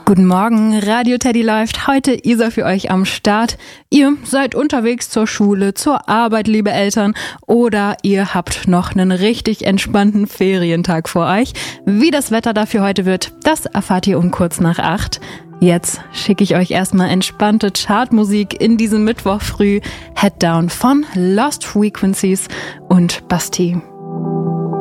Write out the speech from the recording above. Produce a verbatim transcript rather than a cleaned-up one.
Guten Morgen, Radio Teddy läuft. Heute Isa für euch am Start. Ihr seid unterwegs zur Schule, zur Arbeit, liebe Eltern, oder ihr habt noch einen richtig entspannten Ferientag vor euch. Wie das Wetter dafür heute wird, das erfahrt ihr um kurz nach acht. Jetzt schicke ich euch erstmal entspannte Chartmusik in diesem Mittwoch früh. Head Down von Lost Frequencies und Bastille.